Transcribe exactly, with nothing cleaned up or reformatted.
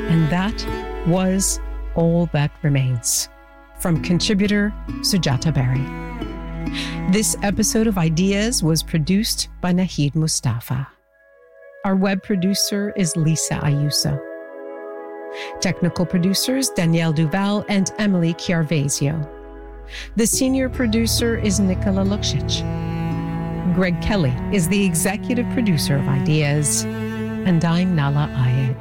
And that was All That Remains, from contributor Sujata Berry. This episode of Ideas was produced by Nahid Mustafa. Our web producer is Lisa Ayuso. Technical producers Danielle Duval and Emily Chiarvesio. The senior producer is Nicola Luksic. Greg Kelly is the executive producer of Ideas, and I'm Nala Ayed.